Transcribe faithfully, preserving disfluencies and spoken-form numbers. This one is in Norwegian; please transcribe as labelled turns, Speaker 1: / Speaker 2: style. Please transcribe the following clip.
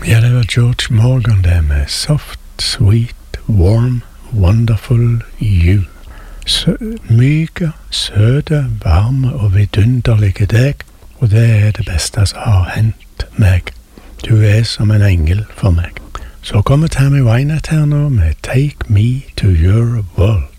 Speaker 1: Ja, det var George Morgan det med Soft, Sweet, Warm, Wonderful You. Sø myke, søte, varme og vidunderlige deg, og det er det beste som har hendt meg. Du er som en engel for meg. Så kommer Tammy Wynette her nå med Take Me to Your World.